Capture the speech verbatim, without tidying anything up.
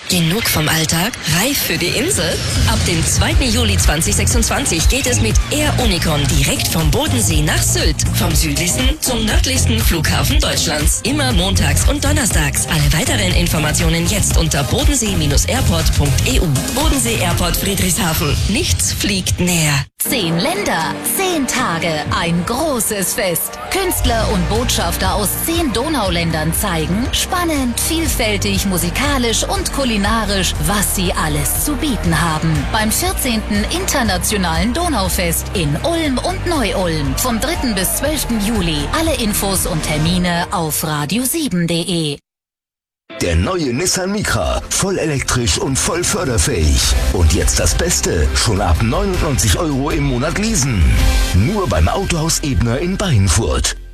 Genug vom Alltag? Reif für die Insel? Ab dem zweiten Juli zweitausendsechsundzwanzig geht es mit Air Unicon direkt vom Bodensee nach Sylt. Vom südlichsten zum nördlichsten Flughafen Deutschlands. Immer montags und donnerstags. Alle weiteren Informationen jetzt unter bodensee airport punkt e u. Bodensee Airport Friedrichshafen. Nichts fliegt näher. Zehn Länder, zehn Tage, ein großes Fest. Künstler und Botschafter aus zehn Donauländern zeigen, spannend, vielfältig, musikalisch und kulinarisch, was sie alles zu bieten haben. Beim vierzehnten Internationalen Donaufest in Ulm und Neu-Ulm. Vom dritten bis zwölften Juli. Alle Infos und Termine auf radio sieben punkt de. Der neue Nissan Micra, voll elektrisch und voll förderfähig. Und jetzt das Beste, schon ab neunundneunzig Euro im Monat leasen. Nur beim Autohaus Ebner in Beinfurt.